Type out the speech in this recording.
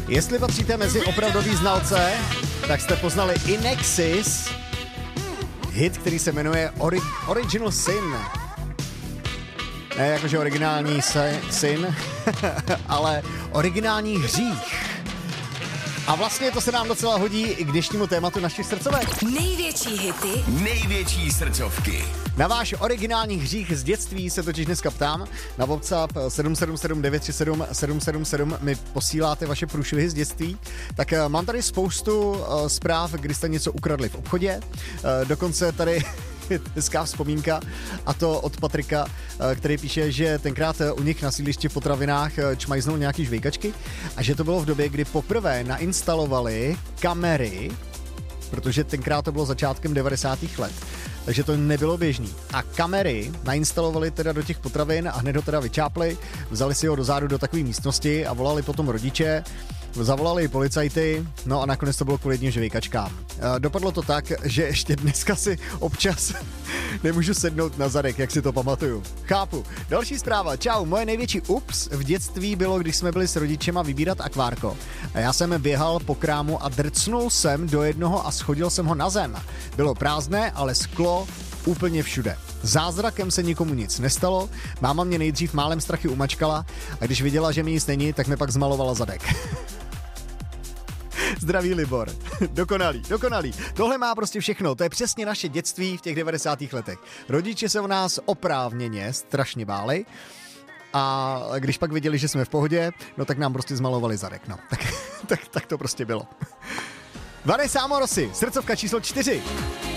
Jestli patříte mezi opravdový znalce, tak jste poznali Inexis, hit, který se jmenuje Original Sin. Ne jakože originální syn, ale originální hřích. A vlastně to se nám docela hodí i k dnešnímu tématu našich srdcovek. Největší hity, největší srdcovky. Na váš originální hřích z dětství se totiž dneska ptám. Na WhatsApp 777 937 777 mi posíláte vaše průšvihy z dětství. Tak mám tady spoustu zpráv, kdy jste něco ukradli v obchodě. Dokonce tady hezká vzpomínka, a to od Patrika, který píše, že tenkrát u nich na sídlišti v potravinách čmajznou nějaký žvejkačky a že to bylo v době, kdy poprvé nainstalovali kamery, protože tenkrát to bylo začátkem 90. let. Takže to nebylo běžný. A kamery nainstalovali teda do těch potravin a hned ho teda vyčápli, vzali si ho dozadu do takové místnosti a volali potom rodiče, zavolali policajty, no a nakonec to bylo kvůli jedním žvejkačkám. Dopadlo to tak, že ještě dneska si občas nemůžu sednout na zadek, jak si to pamatuju. Chápu. Další zpráva. Čau, moje největší ups v dětství bylo, když jsme byli s rodičema vybírat akvárko. A já jsem běhal po krámu a drcnul jsem do jednoho a schodil jsem ho na zem. Bylo prázdné, ale sklo úplně všude. Zázrakem se nikomu nic nestalo, máma mě nejdřív málem strachy umačkala a když viděla, že mi nic není, tak mi pak zmalovala zadek. Zdraví Libor. Dokonalý. Tohle má prostě všechno. To je přesně naše dětství v těch 90. letech. Rodiče se o nás oprávněně strašně báli a když pak viděli, že jsme v pohodě, no tak nám prostě zmalovali zadek. No. Tak to prostě bylo. Vanessa Amorosi, srdcovka číslo 4.